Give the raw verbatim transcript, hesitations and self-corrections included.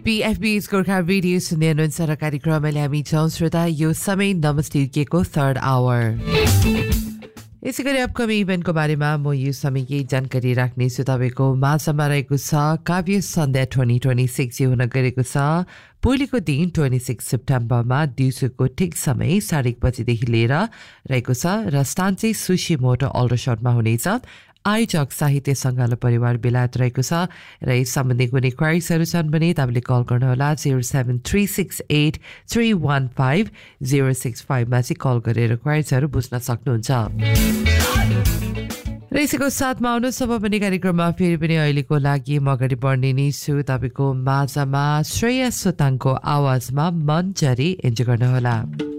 बीएफबी's Gorkha radio सुन्दै हुनुहुन्छ र कार्यक्रममा हामी छौँ श्रोता यो समय नमस्ते युकेको थर्ड आवर यसै गरी अपकमिङ इभेन्टको बारेमा म यो समय केही जानकारी राख्नेछु तपाईँको माझमा रहेको छ काव्य सन्ध्या ट्वेन्टी ट्वेन्टी सिक्स यो हुन गएको छ भोलिको दिन ट्वेन्टी सिक्स सेप्टेम्बरमा दिउँसोको ठिक समय साढे एक बजीदेखि लिएर रहेको छ र स्थान चाहिँ सुशी मोटो अल्डरसटमा हुनेछ आयोजक साहित्य सङ्घालो परिवार बेलायत रहेको छ र यस सम्बन्धी कुनै क्वारिजहरू छन् भने तपाईँले कल गर्नुहोला zero seven three six at three one five zero six फाइभमा चाहिँ कल गरेर क्वारिजहरू बुझ्न सक्नुहुन्छ र यसैको साथमा आउनुहोस् अब पनि कार्यक्रममा फेरि पनि अहिलेको लागि म अगाडि बढ्ने नै छु तपाईँको माझमा श्रेया सोताङको आवाजमा मन जरी इन्जोय गर्नुहोला